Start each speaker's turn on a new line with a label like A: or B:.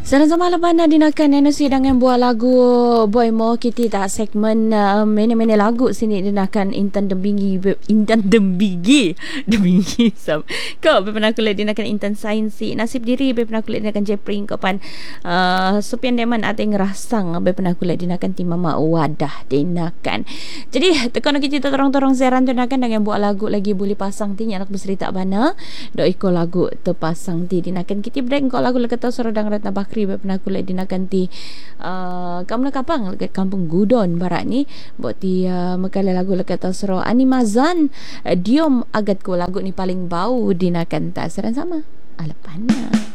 A: Sarang sama lepas na dinakan NC dengan buah lagu Boy Mo kita tak segmen mana-mana lagu sini dinakan Intan Dembigi sam. Kau pernah kulit dinakan Intan Sainsi nasib diri pernah kulit dinakan Jepring kapan Supian Deman ateng rasang pernah kulit dinakan Timama Wadah dinakan. Jadi tekan kita torong-torong siaran dinakan dengan buah lagu lagi boleh pasang ti anak bercerita bana do iko lagu terpasang ti dinakan kita break kau lagu lekata Sorodang Ratna Bakri pernah kulit dinakan ti kamu kapang dekat kampung Gudon barat ni buat ti mekala lagu lekata Soro Animazan diom agat ko lagu ni paling bau dinakan tak seran sama alepana.